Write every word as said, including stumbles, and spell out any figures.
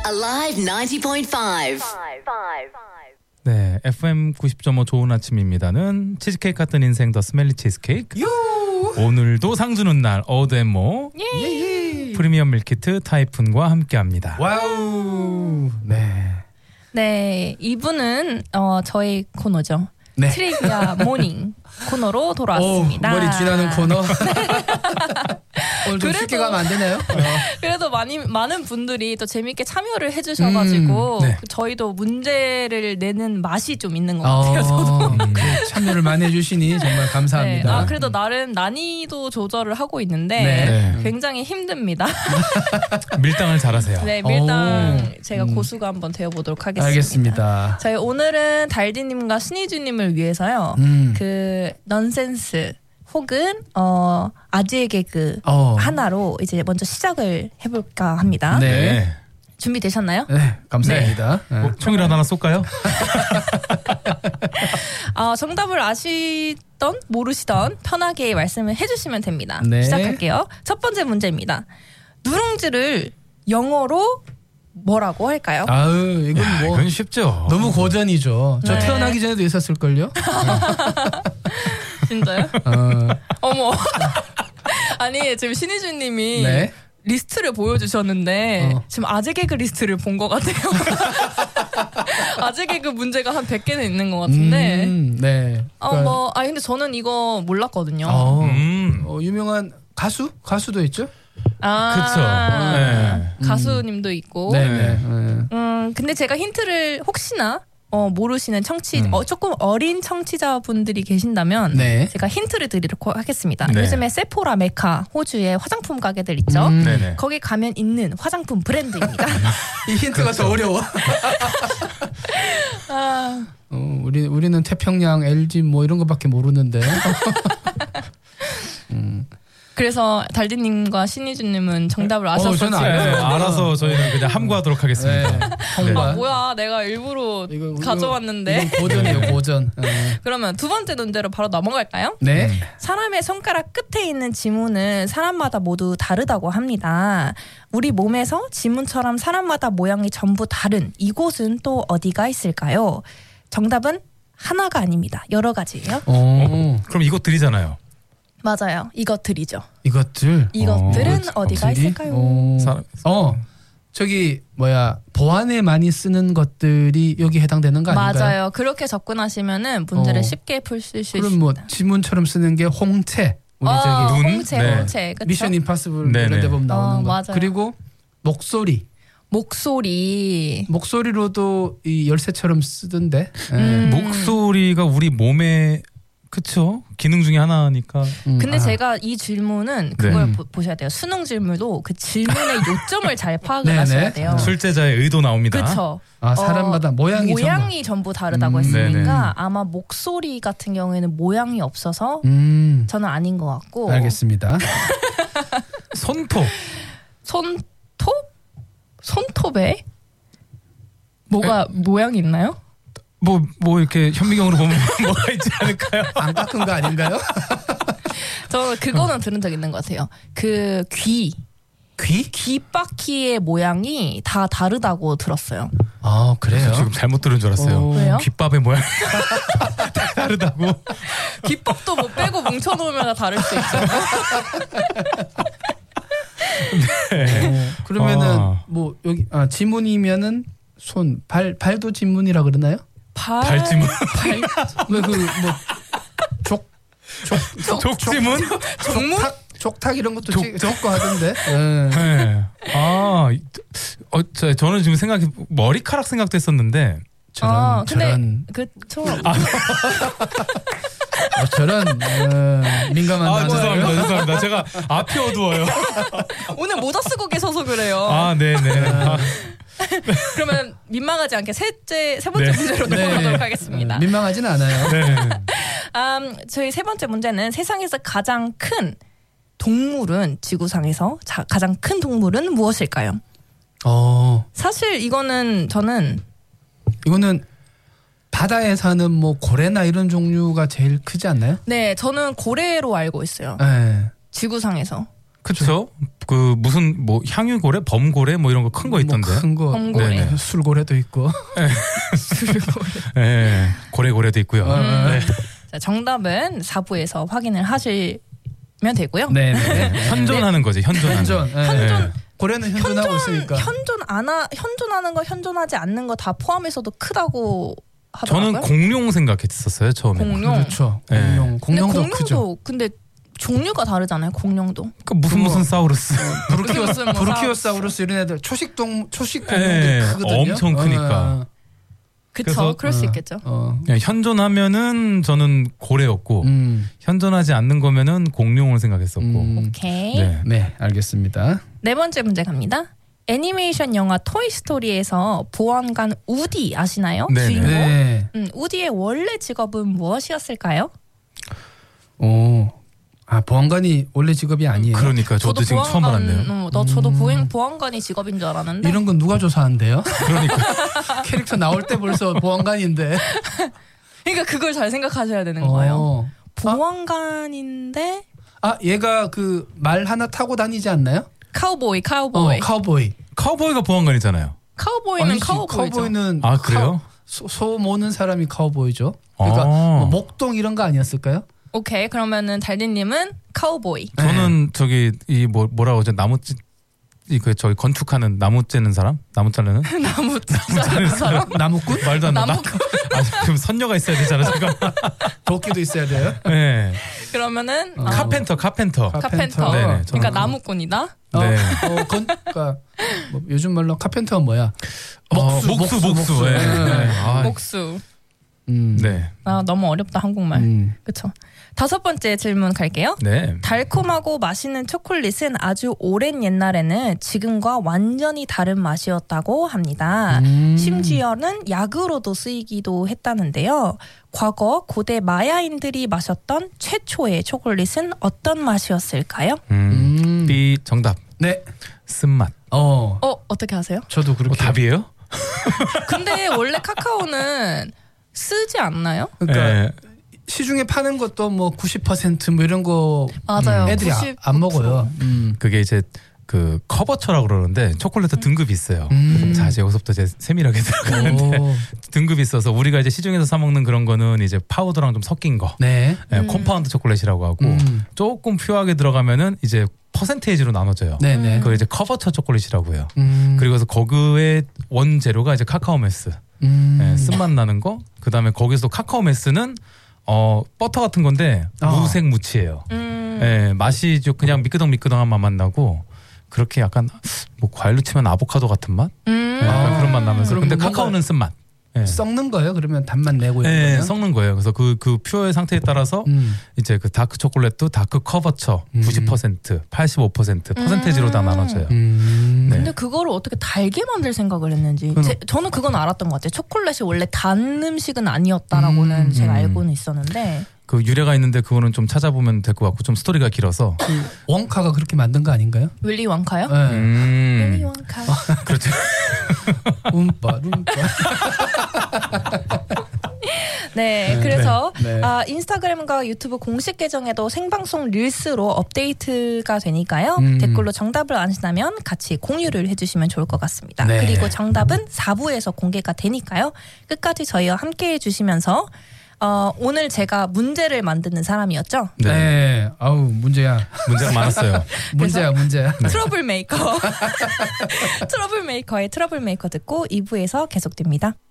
Alive ninety point five. 네, 에프엠 구십 점 오 좋은 아침입니다는 치즈케이크 같은 인생 더 스멜리 치즈케이크. 요! 오늘도 상 주는 날 어드앤모 예! 프리미엄 밀키트 타이푼과 함께합니다. 와우. 네. 네, 이분은 어, 저희 코너죠. 네. 트리비아 모닝 코너로 돌아왔습니다. 오, 머리 쥐나는 코너. 오늘 좀 그래도- 쉽게 가면 안 되나요? 어. 그래도 많이 많은 분들이 또 재밌게 참여를 해주셔가지고 음, 네. 저희도 문제를 내는 맛이 좀 있는 것 같아요. 저도. 어, 그 참여를 많이 해주시니 정말 네. 감사합니다. 아 그래도 나름 난이도 조절을 하고 있는데 네. 굉장히 힘듭니다. 밀당을 잘하세요. 네, 밀당 오. 제가 음. 고수가 한번 되어보도록 하겠습니다. 알겠습니다. 저희 오늘은 달디님과 신희주님을 위해서요. 음. 그 넌센스 혹은 어 아재 개그 어. 하나로 이제 먼저 시작을 해볼까 합니다. 네. 네. 준비되셨나요? 네, 감사합니다. 네. 뭐, 총이라도 하나 쏠까요? 아, 정답을 아시던 모르시던 편하게 말씀을 해주시면 됩니다. 네. 시작할게요. 첫 번째 문제입니다. 누룽지를 영어로 뭐라고 할까요? 아유, 이건 야, 뭐 이건 쉽죠. 너무 고전이죠. 저 네. 태어나기 전에도 있었을걸요? 진짜요? 어, 어머. 아니 지금 신희주님이 네. 리스트를 보여주셨는데 어. 지금 아재 개그 리스트를 본 것 같아요. 아재 개그 문제가 한 백 개는 있는 것 같은데. 음, 네. 어, 뭐, 아니 근데 저는 이거 몰랐거든요. 어, 음. 어, 유명한 가수? 가수도 있죠? 아, 그쵸. 네. 가수님도 있고. 네, 네. 네. 음, 근데 제가 힌트를 혹시나 어, 모르시는 청취, 음. 어, 조금 어린 청취자분들이 계신다면 네. 제가 힌트를 드리도록 하겠습니다. 네. 요즘에 세포라 메카 호주의 화장품 가게들 있죠. 음. 네네. 거기 가면 있는 화장품 브랜드입니다. 이 힌트가 더 어려워. 아, 어, 우리 우리는 태평양, 엘지 뭐 이런 거밖에 모르는데. 음. 그래서 달디님과 신희주님은 정답을 아셨어요. 저는 네, 알아요. 알아서 저희는 그냥 함구하도록 하겠습니다. 네. 아, 통과. 뭐야, 내가 일부러 이거- 가져왔는데. 이건 고전이에요, 고전. 네. 그러면 두 번째 문제로 바로 넘어갈까요? 네. 사람의 손가락 끝에 있는 지문은 사람마다 모두 다르다고 합니다. 우리 몸에서 지문처럼 사람마다 모양이 전부 다른 이곳은 또 어디가 있을까요? 정답은 하나가 아닙니다. 여러 가지예요. 어, 그럼 이거 드리잖아요. 맞아요. 이것들이죠. 이것들. 이것들은 어, 어, 디가 것들이? 있을까요? 어, 사람- 어, 저기 뭐야 보안에 많이 쓰는 것들이 여기 해당되는 거 아닌가요? 맞아요. 그렇게 접근하시면은 문제를 어. 쉽게 풀 수 있습니다. 그럼 뭐 지문처럼 쓰는 게 홍채. 우리 어, 저기 눈? 홍채, 네. 홍채. 그쵸? 미션 임파서블 네네. 이런 데 보면 나오는 어, 거. 맞아요. 그리고 목소리. 목소리. 목소리로도 이 열쇠처럼 쓰던데. 예. 음. 목소리가 우리 몸의 그쵸? 기능 중에 하나니까. 음, 근데 아. 제가 이 질문은 그걸 네. 보, 보셔야 돼요. 수능 질문도 그 질문의 요점을 잘 파악을 네네. 하셔야 돼요. 출제자의 의도 나옵니다. 그렇죠. 아, 사람마다 모양이 모양이 전부 다르다고 음, 했으니까 네네. 아마 목소리 같은 경우에는 모양이 없어서 전부. 음. 저는 아닌 것 같고 알겠습니다. 손톱. 손톱? 손톱에 뭐가 모양이 있나요? 뭐, 뭐 이렇게 현미경으로 보면 뭐가 있지 않을까요? 안 깎은 거 아닌가요? 저 그거는 들은 적 있는 것 같아요. 그 귀, 귀? 귀바퀴의 모양이 다 다르다고 들었어요. 아, 그래요? 지금 잘못 들은 줄 알았어요. 어. 왜요? 귓밥의 모양 다 다르다고. 귀밥도 뭐 빼고 뭉쳐놓으면 다를 수 있죠. 어, 그러면은 아. 뭐 여기 아, 지문이면은 손, 발 발도 지문이라 그러나요? 발, 발지문. 왜 그 뭐 족, 족, 족지문? 족탁, 족탁 이런 것도 족- 찍- 찍고 하던데. 예. 네. 아, 이- 어, 저, 저는 지금 생각해 머리카락 생각도 했었는데. 저런 아, 근데 저런 그쵸. 어, 저런 어, 민감한 아, 단어를. 죄송합니다. 죄송합니다. 제가 앞이 어두워요. 오늘 모자 쓰고 계셔서 그래요. 아, 네네. 아, 그러면 민망하지 않게 셋째 세 번째 네. 문제로 네. 넘어가도록 하겠습니다. 어, 민망하진 않아요. 네. 음, 저희 세 번째 문제는 세상에서 가장 큰 동물은 지구상에서 자, 가장 큰 동물은 무엇일까요? 어, 사실 이거는 저는 이거는 바다에 사는 뭐 고래나 이런 종류가 제일 크지 않나요? 네 저는 고래로 알고 있어요. 네. 지구상에서. 그렇죠. 그 무슨 뭐 향유고래, 범고래 뭐 이런 거 큰 거 있던데. 뭐 큰 거. 범고래. 네. 술고래도 있고. 술고래. 네, 고래고래도 있고요. 어, 네. 자, 정답은 사 부에서 확인을 하시면 되고요. 네네. 현존하는 거지. 현존하는. 현존. 네. 현존. 고래는 현존하고 있으니까. 현존 안 하, 현존하는 거 현존하지 않는 거 다 포함해서도 크다고 하더라고요. 저는 공룡 생각했었어요 처음에. 공룡. 그렇죠. 네. 공룡. 근데 공룡도 공룡도 크죠. 근데 종류가 다르잖아요. 공룡도. 그 무슨 그거- 무슨 사우루스. 무슨 뭐 브루키오사우루스 이런 애들 초식동 초식 네, 공룡들 크거든요. 엄청 크니까. 어, 그쵸. 그래서- 그럴 수 어, 있겠죠. 어. 네, 현존하면은 저는 고래였고 음. 현존하지 않는 거면은 공룡을 생각했었고. 음. 오케이. 네. 네, 알겠습니다. 네 번째 문제 갑니다. 애니메이션 영화 토이스토리에서 보안관 우디 아시나요? 네네. 주인공. 네. 음, 우디의 원래 직업은 무엇이었을까요? 오. 아, 보안관이 원래 직업이 아니에요. 그러니까 저도, 지금 처음 알았네요. 어, 나 저도 음. 보행, 보안관이 직업인 줄 알았는데. 이런 건 누가 조사한대요? 그러니까 캐릭터 나올 때 벌써 보안관인데. 그러니까 그걸 잘 생각하셔야 되는 거예요. 어. 보안관인데 아, 얘가 그 말 하나 타고 다니지 않나요? 카우보이, 카우보이. 어, 카우보이. 카우보이가 보안관이잖아요. 카우보이는 아니지, 카우보이죠. 카우보이는 아 그래요? 소, 소 모는 사람이 카우보이죠. 그러니까 아. 뭐 목동 이런 거 아니었을까요? 오케이, 그러면은 달디님은 카우보이. 저는 저기 이 뭐 뭐라고 하죠? 나무 이그 저기 건축하는 나무 째는 사람? 나무 자르는? 나무 자르는 사람? 나무꾼? 말도 안 나. 나무 아, 그럼 선녀가 있어야 되잖아 잠깐. 도끼도 있어야 돼요. 네. 그러면은 어. 어, 카펜터, 카펜터. 카- 카펜터. 네네, 저는 그러니까 그거. 나무꾼이다. 어, 네. 어, 건, 그러니까 뭐 요즘 말로 카펜터가 뭐야? 어, 목수, 목수. 네. 네. 아, 목수. 음. 네. 아 너무 어렵다 한국말. 음. 그렇죠. 다섯 번째 질문 갈게요. 네. 달콤하고 맛있는 초콜릿은 아주 오랜 옛날에는 지금과 완전히 다른 맛이었다고 합니다. 음. 심지어는 약으로도 쓰이기도 했다는데요. 과거 고대 마야인들이 마셨던 최초의 초콜릿은 어떤 맛이었을까요? 음. 음. B 정답. 네. 쓴맛. 어. 어 어떻게 하세요? 저도 그렇게. 어, 답이에요? 근데 원래 카카오는 쓰지 않나요? 그러니까 네. 시중에 파는 것도 뭐 구십 퍼센트 뭐 이런 거 맞아요. 애들이 아, 구십 안 먹어요. 음. 그게 이제 그 커버처라고 그러는데 초콜릿 등급이 있어요. 음. 자, 이제 여기서부터 이제 세밀하게 들어가는데 오. 등급이 있어서 우리가 이제 시중에서 사 먹는 그런 거는 이제 파우더랑 좀 섞인 거. 네. 네, 음. 컴파운드 초콜릿이라고 하고 음. 조금 퓨어하게 들어가면은 이제 퍼센테이지로 나눠져요. 네네. 그걸 이제 커버처 초콜릿이라고 해요. 음. 그리고서 거기에 원재료가 이제 카카오 메스. 음. 네, 쓴맛 나는 거. 그다음에 거기서 카카오 메스는 어 버터 같은 건데 아. 무색 무치예요. 음. 네, 맛이 좀 그냥 미끄덩미끄덩한 맛만 나고 그렇게 약간 뭐 과일로 치면 아보카도 같은 맛? 음. 네, 약간 아. 그런 맛 나면서. 그럼 근데 뭔가 카카오는 쓴맛. 네. 썩는 거예요. 그러면 단맛 내고 있는 네, 거예요. 섞는 거예요. 그래서 그, 그 퓨어의 상태에 따라서 음. 이제 그 다크 초콜릿도 다크 커버처 음. 구십 퍼센트, 팔십오 퍼센트 퍼센테이지로 다 음. 나눠져요. 음. 네. 근데 그거를 어떻게 달게 만들 생각을 했는지 그럼- 제, 저는 그건 알았던 것 같아요. 초콜릿이 원래 단 음식은 아니었다라고는 음, 제가 음. 알고는 있었는데 그 유래가 있는데 그거는 좀 찾아보면 될 것 같고 좀 스토리가 길어서. 그 원카가 그렇게 만든 거 아닌가요? 윌리 원카요? 네. 윌리 음. 원카. 그렇죠. 움빠 룸빠. 네, 네, 그래서 네, 네. 아, 인스타그램과 유튜브 공식 계정에도 생방송 릴스로 업데이트가 되니까요. 음. 댓글로 정답을 아시다면 같이 공유를 해주시면 좋을 것 같습니다. 네. 그리고 정답은 사 부에서 공개가 되니까요. 끝까지 저희와 함께 해주시면서 어, 오늘 제가 문제를 만드는 사람이었죠. 네. 네. 아우 문제야. 문제가 많았어요. 문제야 문제야. 트러블 메이커. 트러블 메이커의 트러블 메이커 듣고 이 부에서 계속됩니다.